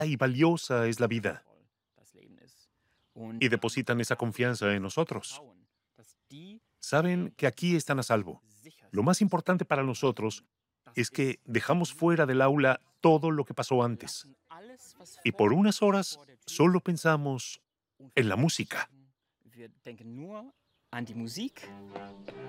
y valiosa es la vida y depositan esa confianza en nosotros. Saben que aquí están a salvo. Lo más importante para nosotros es que dejamos fuera del aula todo lo que pasó antes y por unas horas solo pensamos en la música. Wir denken nur an die Musik